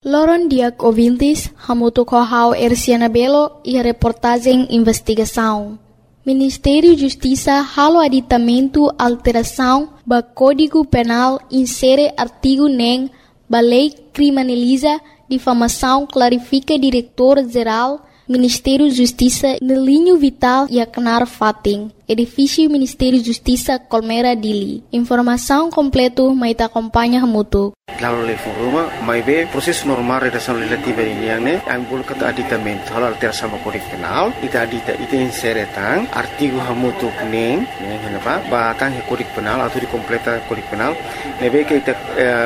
Loron diak ouvintes, hamuto kohau Erciana Belo e a reportagem investigação. Ministério Justiça halo aditamento alteração ba Código Penal insere artigo nem ba lei criminaliza difamação clarifica diretor-geral Ministério Justiça no linho vital e Aknar Fating, edifício Ministério Justiça Colmeira Dili. Informação completa mai ta acompanha hamuto. Lalu le foruma mai be proses normal redação legislativa ini yang ne angul kata aditamento halo alteração ba Código Penal ita insere tang artigo hamutu neng henapa ba tang Código Penal atau di completa Código Penal nebe ke ita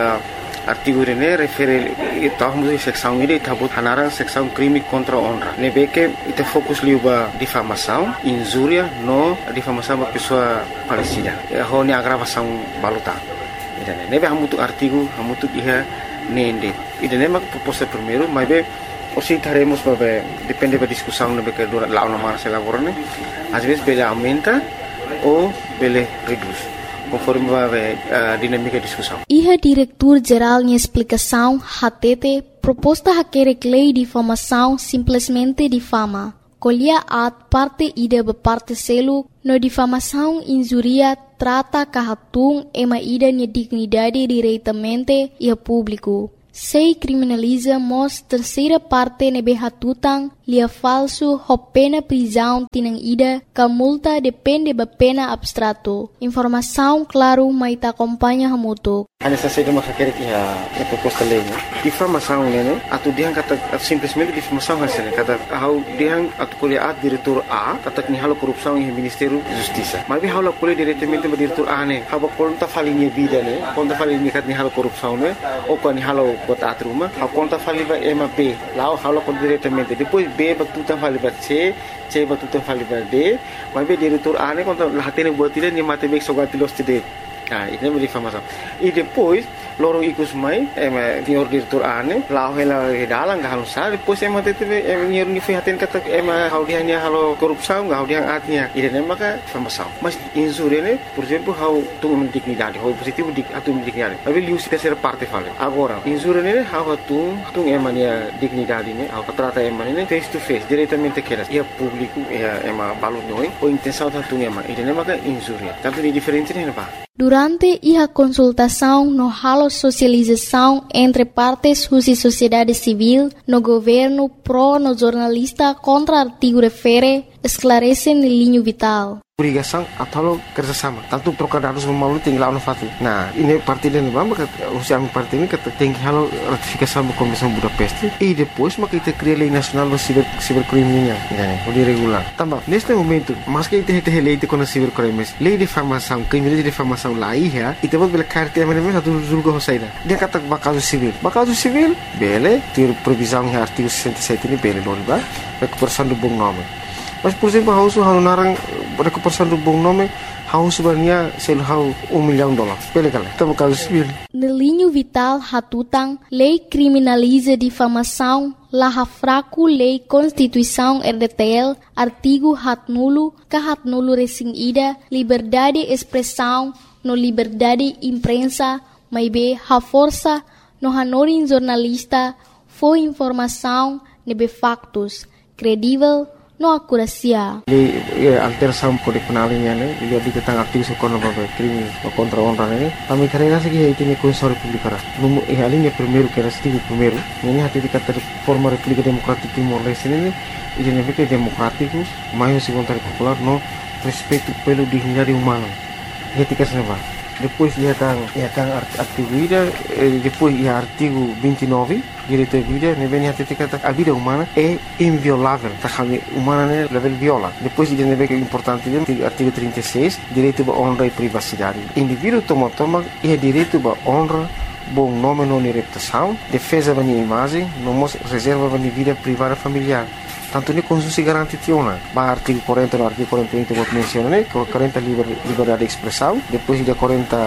artigo ini refere tahun seksão ini tabut hanarang seksão crime contra honra. Nebe que ita fokus liuba difamação, injúria no difamação ba pessoa falecida. Ho ni agravação baluta. Nebe hamutu artigo hamutu iha nende. Ida nema proposta primeiro, mas be oscitaremos para depende da discussão nebe que dura lá uma se elaborane. Às vezes bele aumenta ou bele reduz. Conforme a dinâmica de discussão. Iha diretor-geral em explicação, HTT, proposta haquere lei de difamação simplesmente difama. Colhia parte ida parte selo, no difamação injuria trata kahatung ema ida ni dignidade diretamente e público. Sei criminaliza mos terceira parte nebe hatutang lia falso ho pena prisão tinang ida ka multa depende ba pena abstrato. Informação claro mai ta acompanha hamuto. Hanya saja de masaker a proposta lei. Difamação né? Atu diang kata simplesmente difamação hasilnya kata hau diang atu kuliah diretor A kata ni halo korupsão em Ministério Justiça. Mas vi halo kuliah diretamente ba diretor A né. Haba konta falinha vida né. Konta falinha kat ni halo korupsão né. Ou kan ni halo bot atruma. Hau konta faliba MAP. Lao halo kon diretamente. Depois B batutan faliba C batutan faliba D. Mas vi diretor A né konta lahatene buat tidak ni mate bek sogatilos tidak. Nah, ini é difamação. E depois, loro ikus mai, senhor diretor ane, lau hela dalang gak halusar, depois teve senhor ni fihatin kata hau dia ni halo korupsão, hau dia atnya. Ini maka difamação. Mas injúria né, por exemplo, hau tung dignidade, hau positivo atu dignidade. Tapi liu se terceira parte fala. Agora, injúria né, hau tung emania dignidade né, hau trata emania face to face, diretamente aquelas. E público, balon noi, ou intenção da tung emania. Ini maka injúria. Tanto ni diferente né, apa? Durante a consultação no halo socialização entre partes e sociedade civil, no governo pro no jornalista contra artigo refere, esclarece no linho vital. Obrigação atau kerjasama. Tanto trocar dados melalui tinggal no fatu. Nah, ini parti dan bamba usia parti ini kata tinggi halo ratifikasi sama Komisi Budapest. E depois maka kita cria lei nasional do cibercriminal, né? O de regular. Também neste momento, mas que kita lei de com cibercrimes, lei de difamação, crime de difamação lá ia, e depois bela carta mesmo satu julgo hosaida. Dia kata bakaso civil, bele, ter previsão em artigo 67 ini bele loriba, recuperação do bom nome. Mas por exemplo, hausu narang recuperação do bom nome, hau sebenarnya sel hau $1 milhão. Pele kala, tá caso civil. No linho vital hatutang, lei criminaliza difamação, la fraco lei Constituição RDTL, artigo hatnulo, kahatnulo resing ida, liberdade expressão, no liberdade imprensa, maibe ha força, no hanorin jornalista, foi informação, nebe factos, credível, no akurasia. Alteração Código Penal ini né, dia tentang artigo sekolah apa crime contra honra né. Kami karena segi itu ni Constituição Republicana. Número a linha primeiro que era artigo primeiro. Ini hati dikata forma República Democrática Timor-Leste ini identifica democrático, mais segundo popular no respeito pelo dignidade humana. Etika seneva. Depois ia tang artigo ida, depois ia artigo 29, direito à vida, ne vem até kata a vida humana é inviolável, tá kami humana né level viola. Depois ia ne que é importante artigo 36, direito à honra e privacidade. Indivíduo toma é direito à honra, bom nome não reputação, defesa da minha imagem, não reserva da minha vida privada familiar. Tanto ni konstitusi garanti tiona. Ba artigo 40 no artigo 41 que vou mencionar, né? 40 liberdade de expressão, depois de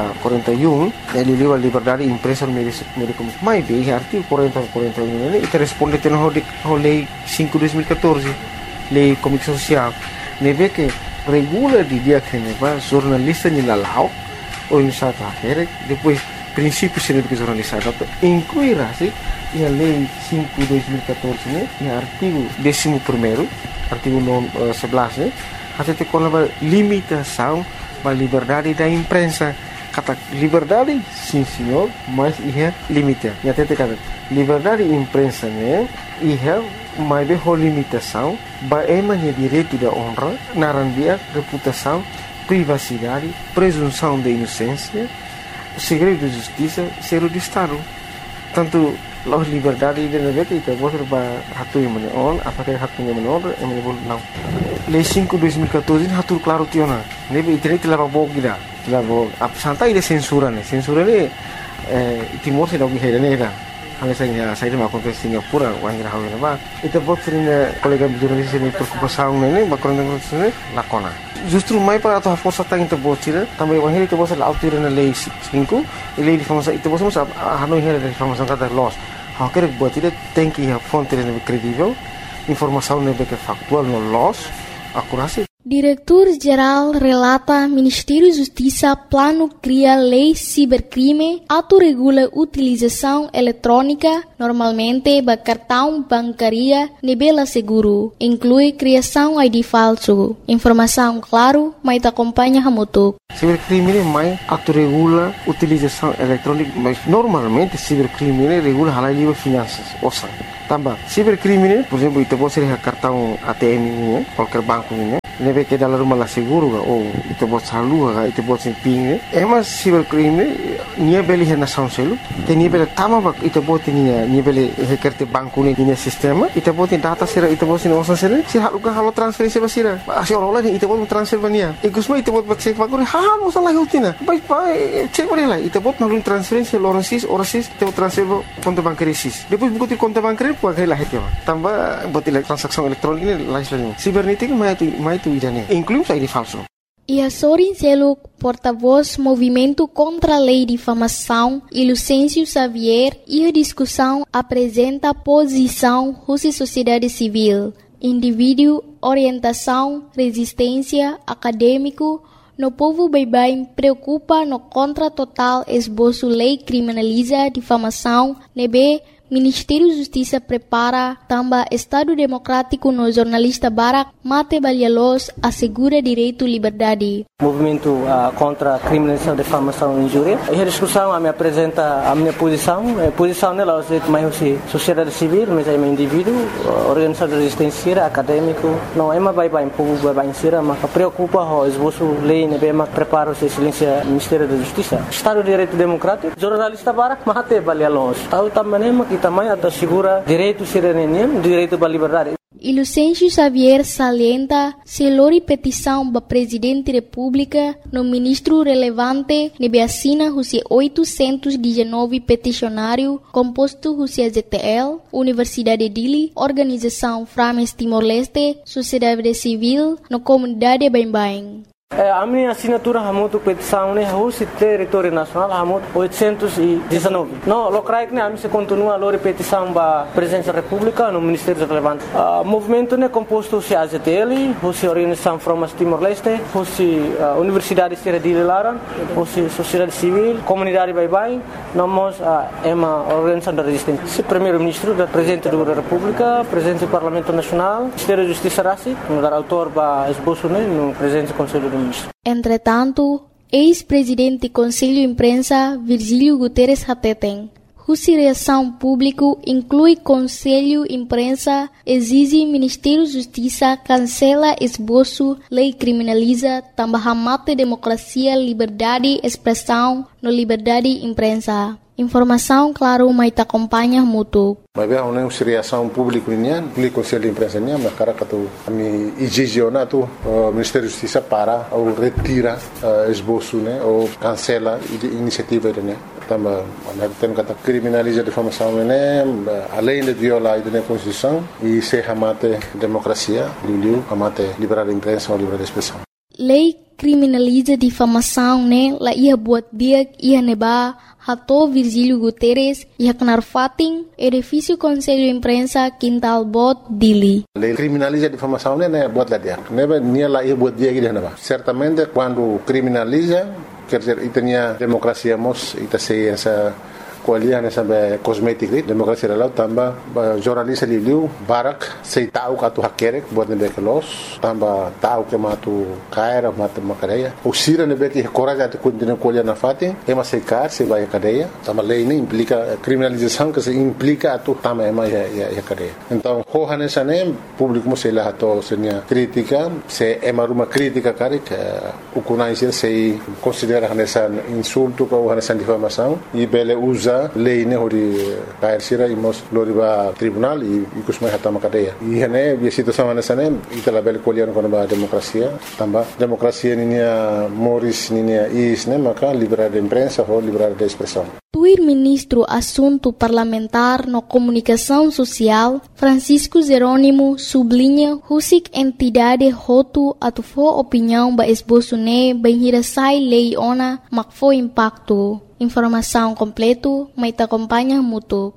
41 ele livre liberdade de imprensa no meio comunicação. Mas bem, artigo 40 41 né? E responde tendo a lei 5/2014, lei comunicação social. Neve que regula de dia que neva jornalista ni lalau ou insata, depois princípios científicos jornalizados, incluirá-se a Lei 5/2014, né, e o artigo 11º, artigo 11, né, até com a limitação da liberdade da imprensa. Kata liberdade, sim senhor, mas é limite. E até kata liberdade da imprensa, né, mas é limitação, é direito da honra, narandia, reputação, privacidade, presunção de inocência, segredo de justiça, segredo de Estado. Tanto as liberdades de negara kita boleh hatu yang menon, apakah hatu yang menon, yang menyebut não. Lei 5/2014 hatu claro tiona. Nebe internet lava bog gida, lava santai de censura né. Censura né Timor se dog hera né. Hanya saya mau kontes Singapura, wangira hawe ba. Itu buat sering kolega jurnalis ini preocupação né, bakron né, lakona. Justru mai para a força tá into botira, também o ele to bosa la autora na lei 5, e lei de informação itu bosa mas hanu hera de informação cada loss. Ha quer botira tem que a fonte né credível, informação né que factual no loss, akurasi. Diretor-Geral relata Ministério Justiça plano cria lei cibercrime, autorregula utilização eletrônica, normalmente ba cartão bancária nebela seguro, inclui criação ID falso. Informação claro, mas acompanha hamutuk. Cibercrime mai autorregula utilização eletrônica, mas normalmente cibercrime regula halal livre finanças, osa. Tambah, cibercrime, por exemplo, itu pode ser cartão ATM ini, qualquer banco ini. Nebe que dalam rumah seguro ou itu buat salu itu buat simping emas cibercrime nia beli hena sanselu que nia beli tama bak itu buat nia beli hekerte banku nia sistema itu buat data sira itu buat sini osan sira si haluka halo transferensi basira asi orang lain itu buat transfer bania igusma itu buat cek bagore ha masalah hutina baik cek boleh lah itu buat nalun transferensi orasis itu transfer konto bancaris depois buku konto bancaris buat lah itu tambah buat transaksi elektronik ini lain cibernetik mai tu incluye ID falso. E a Sorin Zeluk, porta-voz Movimento contra a Lei de Difamação, e Lucêncio Xavier, e a discussão apresenta a posição Rússia Sociedade Civil, indivíduo, orientação, resistência, acadêmico, no povo bem preocupa no contra total esboço lei criminaliza difamação, nebe Ministério da Justiça prepara também Estado Democrático no jornalista Barak Mate Balhalos assegura direito à liberdade. Movimento contra a criminalização, difamação e injúria. A discussão me apresenta a minha posição. A posição dela é mais sociedade civil, mas é um indivíduo, organização de resistência, acadêmico. Não é mais bem povo bem ser, mas preocupa o esboço lei, né, bem prepara o silêncio Ministério da Justiça. Estado de Direito Democrático, jornalista Barak Mate Balhalos. Tahu também que também assegura direito cidadania, direito à liberdade. E Lucêncio Xavier salienta se lori petição para Presidente da República no ministro relevante nebe assina os 819 peticionário composto os ZTL, Universidade de Dili, Organização Frames Timor-Leste, Sociedade Civil, no comunidade Bem. A minha assinatura hamutu petição né o território nacional hamut 819. Não, locais né a mim se continua a petição ba presidência da República no Ministério relevante. Movimento né composto se AZTL, o Organização Frames Timor-Leste, o Universidade de Laran, o Sociedade Civil, Comunidade Bye, nós é uma organização da resistência. Se primeiro-ministro da Presidente da República, Presidente do Parlamento Nacional, Ministério da Justiça Rassi, no dar autor ba esboço né no Presidente do Conselho do Entretanto, ex-presidente do Conselho de Imprensa, Virgílio Guterres Hateten, cuja reação pública inclui Conselho de Imprensa, exige Ministério da Justiça cancela esboço, lei criminaliza, também mate democracia, liberdade, expressão, no liberdade de imprensa. Informação, claro, mas acompanha mútuo. Mas bem, uma reação pública nian, o Conselho de Imprensa nian, mas cara que tu ami exigiona tu Ministério da Justiça para ou retira esboço, né, ou cancela iniciativa né. Também, tem que criminaliza a difamação né, além de violar a Constituição e se amate democracia, amate liberdade de imprensa ou liberdade de expressão. Lei criminaliza difamação, né? La ia buat dia ia neba hato Virgílio Guterres ia kenar fating edifício Conselho de Imprensa Quintal Bot Dili. Lei criminaliza difamação, né? Buat lá dia. Neba nia la ia buat dia que neba. Certamente quando criminaliza quer dizer, itanya demokrasia mos ita sei essa kualiah nessa kosmetik demokrasia lalau tambah jornalis liu barak sei tahu katu hakerek buat nebe kelos tambah tahu ke matu kaira matu makadeia usira nebe que coragem de continuar kualiah na fatin ema sei kar sei vai cadeia tambah lei ini implica criminalização que se implica atu tambah ema ya cadeia então ho nessa nem público mo sei lá ato senia crítica se ema uma crítica karik ukunai sei considera nessa insulto ou nessa difamação e bele usa lei ne hori kair sira imos loriba tribunal e kusmai hatama cadeia e hane bi situação nessa nem itala bele kualiah no ba demokrasia tambah demokrasia ninia moris ninia is ne maka liberdade de imprensa ou liberdade de expressão. O ministro Assunto Parlamentar no Comunicação Social, Francisco Jerônimo, sublinha que entidade roto atufo opinião ba esboço ne benhirasai lei ona makfo impacto. Informação completo, mas te acompanha muito.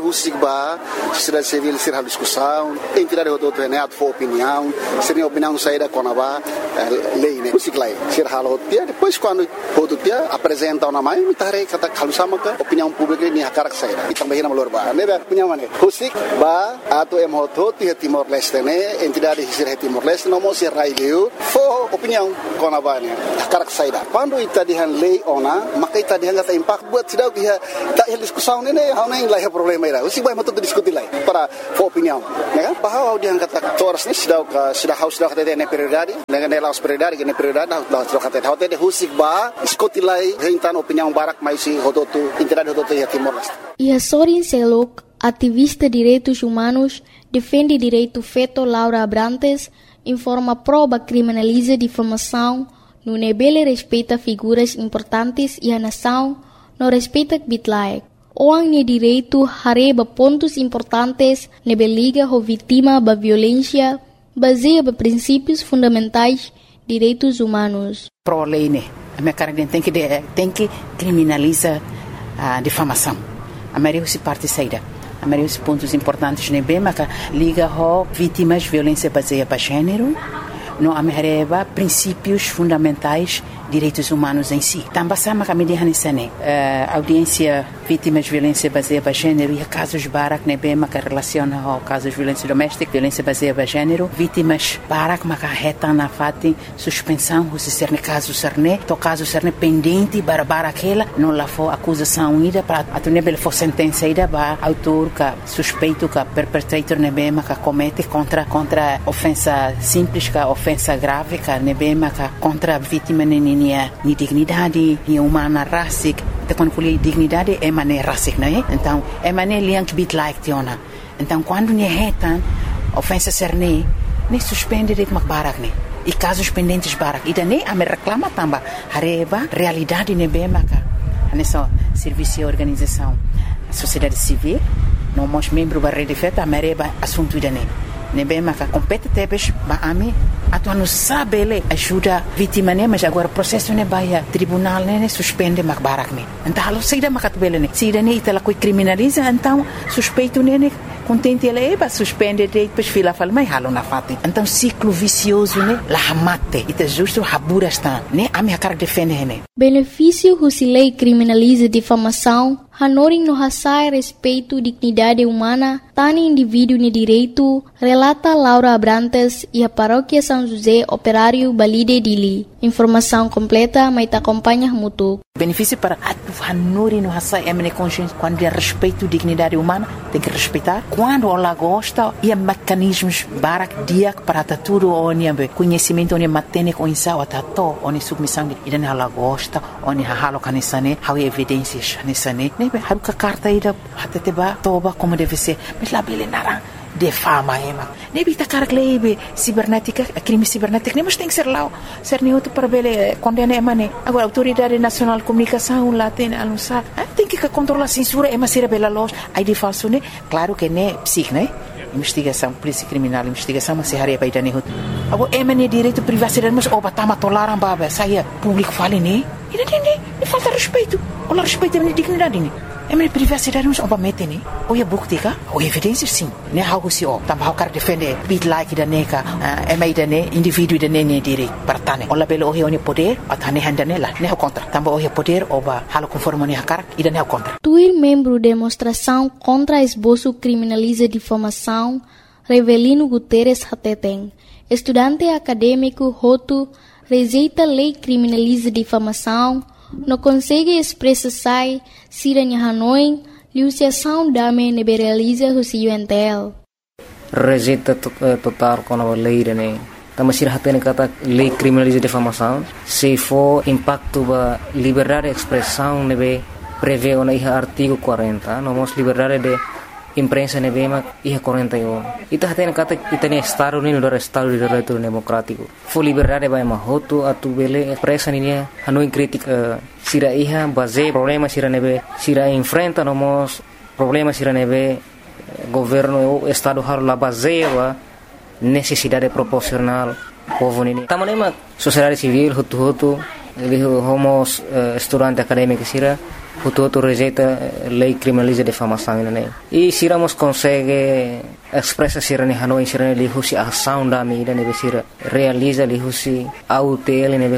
Ba, sociedade civil ser a discussão, entidade roto ne atufo opinião, seria opinião saída com a lei ne usiklai ser halo dia depois quando roto dia apresenta uma mãe mitare kata kalusama ka opinião pública ni hakarak saída também na malor ba ne opinião ne usik ba ato em roto dia Timor Leste ne entidade ser Timor Leste não se raileu fo opinião com a ba ne hakarak saída quando itadihan lei ona maka itadihan kata impact buat sidau dia tak discussão ne hau nem lai problema ira usik ba matu diskuti lai para fo opinião ne bahwa dia kata toras ni sidau haus sidau kata ne prioridade laos prioridade que ne prioridade laos kata hote de husik ba diskuti lai hentan opinião barak mais si hodotu entidade hodotu ya Timor Leste. E Sorin Selok, ativista de direitos humanos, defende direito feito Laura Abrantes, informa prova criminaliza difamação, no nebele respeita figuras importantes e a nação não respeita bitlaek. Oang ni direito hareba pontos importantes nebeliga ho vítima ba violência baseia ba princípios fundamentais direitos humanos. Pro lei né, a minha cara tem que criminalizar a difamação. A maioria se parte saída. A maioria dos pontos importantes né bem, mas liga ho vítimas de violência baseada para gênero, no amereba princípios fundamentais direitos humanos em si. Também sama kami dihan isane audiência vítimas de violência baseada em gênero e casos barak ne bem que relaciona ao casos de violência doméstica, violência baseada em gênero, vítimas barak maka reta na fati suspensão se ser ne caso serne, to caso serne pendente bara aquela não lá for acusação ida para atune bel for sentença ida ba autor ka suspeito ka perpetrator ne bem que comete contra ofensa simples ka ofensa grave ka ne bem que contra vítima ni dignidade, ni humana rasik. Então quando falo dignidade é mané rasik, não é? Então é mané liang bit like tiona. Então quando ni retan ofensa serne, ni suspende de makbarak ni. E casos pendentes barak. E daí a me reclama tamba hareba realidade ne bem maka. Nessa serviço e organização, a sociedade civil, não mos membro da rede feta a mereba assunto idane. Nebe maka compete tebes ba ami atu anu sabe ele ajuda vítima ne mas agora processo ne baia tribunal ne suspende mak barak ne então halo saída makat bele ne saída ne itala coi criminaliza então suspeito ne contente ele eba suspende depois fila fala mai halo na fati então ciclo vicioso ne la hamate ita justo habura está ne ami akar defende ne benefício husilei criminaliza difamação Hanoring no hasai respeito dignidade humana, tani indivíduo ni direito, relata Laura Abrantes e a paróquia São José Operário Balide Dili. Informação completa, mas te acompanha muito. Benefício para Hanoring no hasai emene consciência quando é respeito dignidade humana, tem que respeitar. Quando ela gosta, e há mecanismos barak diak para tudo onde conhecimento onde matene com insau atato onde submissão de ida ela gosta, onde halo kanisane, há evidências kanisane. Haruka carta ida hateteba toba como deve ser mas lá bele narang de fama ema nebi ta carglebe cibernética crime cibernético mas tem que ser lá ser neutro para bele condena emane agora autoridade nacional de comunicação lá tem anunciar tem que controlar a censura ema ser bela loja aí de falso né claro que né psic né investigação polícia criminal investigação mas se haria para idane hut agora emane direito privacidade mas obatama tolaram baba saia público fale né e falta respeito. Olha respeito a minha dignidade. Mas privacidade não é mete né? Ou é bukti ka? Ou evidência sim. Né how se o. Também how cara defender bit like da neka, mais da ne indivíduo da ne direito partane. Ola belo o é poder, atane handane lá. Né contra. Também o é poder oba halo conforme né cara e da ne contra. Tuir membro demonstração contra esboço criminaliza difamação, Revelino Guterres Hateteng. Estudante acadêmico Hotu rejeita lei criminaliza difamação, não consegue expressar se Hanoi, liuciação dame neberaliza o UNTL. Rejeita total com a lei, né? Também se hatene kata lei criminaliza difamação, se for impacto ba liberdade de expressão nebe prevê na artigo 40, nomos liberdade de imprensa nebema iha 41. Ita hatene kata itane Estado ni no Estado de Direito Democrático. Fo liberdade ba mahoto atu bele expressa ni Hanoi crítica sira iha base problema sira nebe sira enfrenta nomos problema sira nebe governo o Estado har la base ba necessidade proporcional povo ni. Tamanema sociedade civil hutu homos estudante acadêmico sira hutu rejeita lei criminaliza difamação né. E siramos consegue expressa sira ni Hanoi sira ni husi ação da mi ne sira realiza li husi autel ne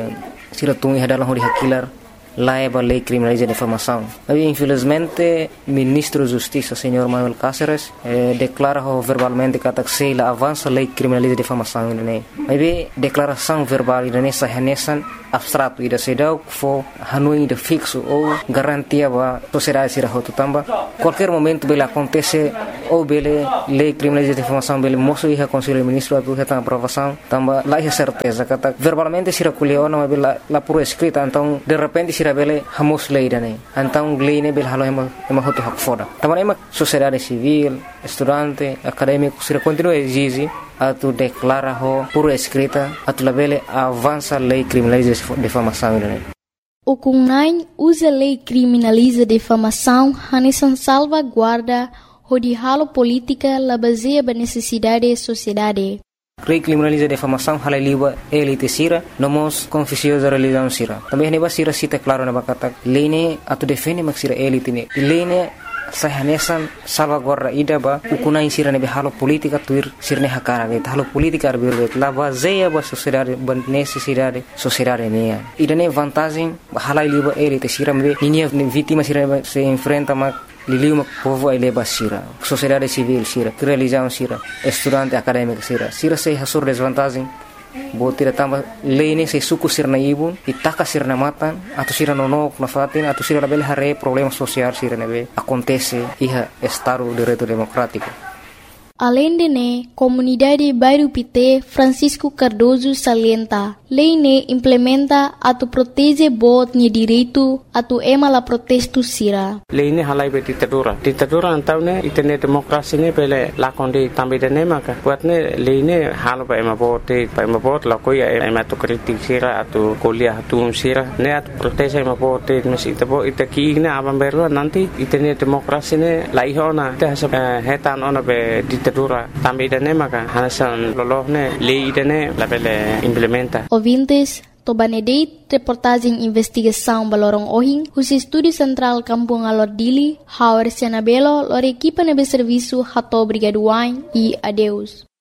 sira tungi hadalah hori hakilar laiba lei criminaliza difamação. Mas infelizmente ministro de Justiça senhor Manuel Cáceres declara verbalmente que a avança lei criminaliza difamação né. Mas declaração verbal ne sahanesan abstrato ida sedau fo Hanoi de fixo ou garantia ba sociedade sira hotu tamba qualquer momento bela acontece ou bele lei criminaliza difamação bele moço iha conselho ministro atu reta aprovação tamba lá é certeza kata verbalmente sira kuliona mas bela la por escrita então de repente sira bele hamos lei dane então lei ne bele halo ema hotu hak foda tamba ema sociedade civil estudante acadêmico sira continua exige atu declara ho por escrita atu labele avança lei criminaliza difamação né. O CUNAI usa lei criminaliza difamação hanesan salvaguarda de halo política la baseia ba necessidade da sociedade. Lei criminaliza difamação hala liba elite sira nomos confusiosa religião sira. Também neba sira cita claro na bakata lei ne atu defende mak sira elite ne. Lei ne sahanesan salvaguarda ida ba ukunai sira nebe halo politika tuir sirne hakara ge halo politika arbirbe la baseia ba sociedade ba necessidade sociedade ne ida ne vantagem hala liba elite sira me ninia vítima sira se enfrenta mak liliu povo ai leba sira sociedade civil sira religião sira estudante acadêmico sira se hasur desvantagem botira tamba lei se suku sirna ibun itaka sirna matan atau sira nonok na fatin atau sira label hare problema social sira nebe acontece iha Estado de Direito Democrático. Além de ne, comunidade bairro Pité Francisco Cardoso salienta, lei ne implementa atu protege bot ni direito atu ema la protesto sira. Lei ne halai be ditadura antau ne itene demokrasi ne pele lakonde tambe de ne maka buat ne lei ne halo ba ema bot la koya ema tu kritik sira atu kuliah tu sira ne atu protege ema bot mes ita ki ne abam berwa nanti itene demokrasi ne laihona te hetan ona be ditadura também dane maka hanasan lolohne lei dane labele implementa. Ouvintes, Tobanedeit, reportagem investigação Balorong Ohing, o Estúdio Central Kampung Alordili, Hauer Senabelo, lor equipa nebe serviço Hato Brigaduain e adeus.